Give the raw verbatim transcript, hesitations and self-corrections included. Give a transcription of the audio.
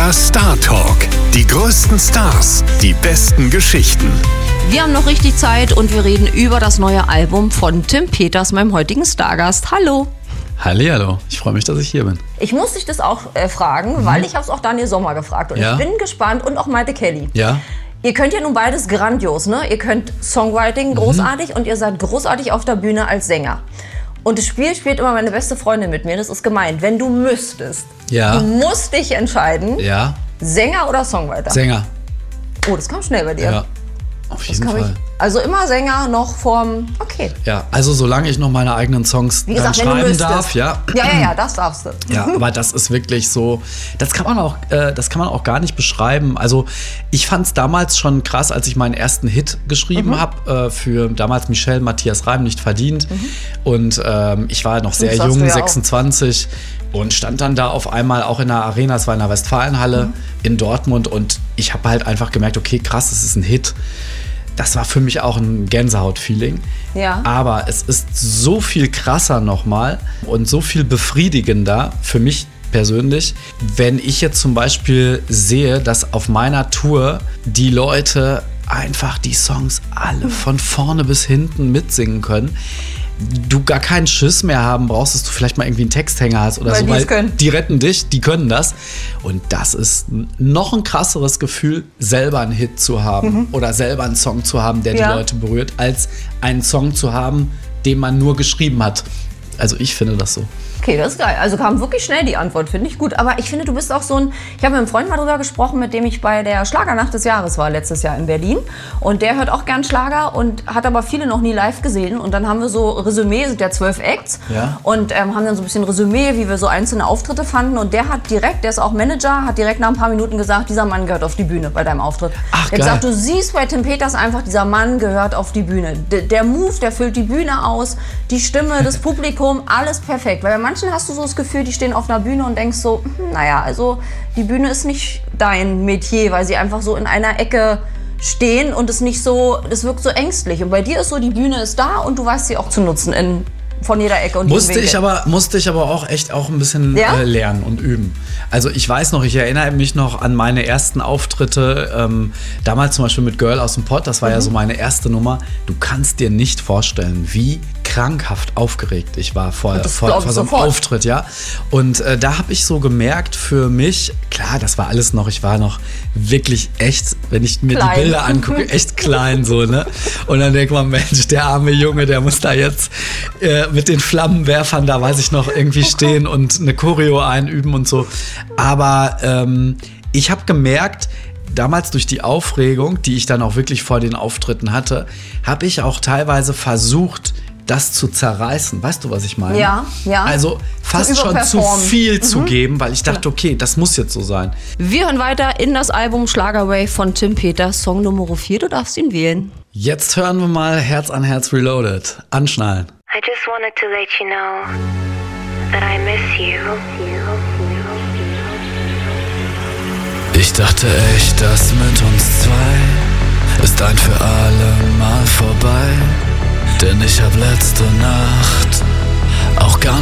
Der Star Talk. Die größten Stars, die besten Geschichten. Wir haben noch richtig Zeit und wir reden über das neue Album von Tim Peters, meinem heutigen Stargast. Hallo. Hallihallo, ich freue mich, dass ich hier bin. Ich muss dich das auch äh, fragen, mhm. weil ich habe es auch Daniel Sommer gefragt und ja. ich bin gespannt und auch Maite Kelly. Ja. Ihr könnt ja nun beides grandios, ne? Ihr könnt Songwriting großartig mhm. und ihr seid großartig auf der Bühne als Sänger. Und das Spiel spielt immer meine beste Freundin mit mir, das ist gemeint. Wenn du müsstest, ja. du musst dich entscheiden, ja. Sänger oder Songwriter? Sänger. Oh, das kam schnell bei dir. Ja, auf jeden Fall. Ich, also immer Sänger noch vorm, okay. Ja, also solange ich noch meine eigenen Songs Wie gesagt, dann wenn du schreiben müsstest. darf, ja. Ja, ja, ja, das darfst du. Ja, aber das ist wirklich so, das kann man auch, äh, das kann man auch gar nicht beschreiben. Also ich fand es damals schon krass, als ich meinen ersten Hit geschrieben mhm. habe, äh, für damals Michelle, Matthias Reim, Nicht verdient. Mhm. Und ähm, ich war noch sehr jung, ja sechsundzwanzig. Auch. Und stand dann da auf einmal auch in der Arena, es war in der Westfalenhalle mhm. in Dortmund. Und ich habe halt einfach gemerkt, okay, krass, das ist ein Hit. Das war für mich auch ein Gänsehaut-Feeling. Ja. Aber es ist so viel krasser nochmal und so viel befriedigender für mich persönlich, wenn ich jetzt zum Beispiel sehe, dass auf meiner Tour die Leute einfach die Songs alle von vorne bis hinten mitsingen können. Du gar keinen Schiss mehr haben brauchst, dass du vielleicht mal irgendwie einen Texthänger hast oder weil so, weil können. Die retten dich, die können das. Und das ist noch ein krasseres Gefühl, selber einen Hit zu haben mhm. oder selber einen Song zu haben, der ja. die Leute berührt, als einen Song zu haben, den man nur geschrieben hat. Also ich finde das so. Okay, das ist geil. Also kam wirklich schnell die Antwort, finde ich gut. Aber ich finde, du bist auch so ein... Ich habe mit einem Freund mal drüber gesprochen, mit dem ich bei der Schlagernacht des Jahres war, letztes Jahr in Berlin. Und der hört auch gern Schlager und hat aber viele noch nie live gesehen. Und dann haben wir so Resümee, sind ja zwölf Acts. Ja. Und ähm, haben dann so ein bisschen Resümee, wie wir so einzelne Auftritte fanden. Und der hat direkt, der ist auch Manager, hat direkt nach ein paar Minuten gesagt, dieser Mann gehört auf die Bühne bei deinem Auftritt. Ach, der hat gesagt, du siehst bei Tim Peters einfach, dieser Mann gehört auf die Bühne. D- der Move, der füllt die Bühne aus, die Stimme, das Publikum, alles perfekt. Weil bei manchen hast du so das Gefühl, die stehen auf einer Bühne und denkst so, hm, naja, also die Bühne ist nicht dein Metier, weil sie einfach so in einer Ecke stehen und es nicht so, das wirkt so ängstlich. Und bei dir ist so, die Bühne ist da und du weißt sie auch zu nutzen in von jeder Ecke und musste ich aber musste ich aber auch echt auch ein bisschen ja? äh, lernen und üben. Also ich weiß noch, ich erinnere mich noch an meine ersten Auftritte, ähm, damals zum Beispiel mit Girl aus dem Pott, das war mhm. ja so meine erste Nummer. Du kannst dir nicht vorstellen, wie krankhaft aufgeregt ich war vor, vor, vor so einem Auftritt, ja. Und äh, da habe ich so gemerkt für mich, klar, das war alles noch, ich war noch wirklich echt, wenn ich mir klein. die Bilder angucke, echt klein so, ne? Und dann denkt man, Mensch, der arme Junge, der muss da jetzt äh, mit den Flammenwerfern da, weiß ich noch, irgendwie stehen und eine Choreo einüben und so. Aber ähm, ich habe gemerkt, damals durch die Aufregung, die ich dann auch wirklich vor den Auftritten hatte, habe ich auch teilweise versucht, das zu zerreißen. Weißt du, was ich meine? Ja, ja. Also fast zu schon zu viel mhm. zu geben, weil ich dachte, okay, das muss jetzt so sein. Wir hören weiter in das Album Schlagerwave von Tim Peters, Song Nummer vier. Du darfst ihn wählen. Jetzt hören wir mal Herz an Herz Reloaded. Anschnallen. I just wanted to let you know that I miss you. Ich dachte echt, das mit uns zwei ist ein für alle Mal vorbei. Denn ich hab letzte Nacht auch gar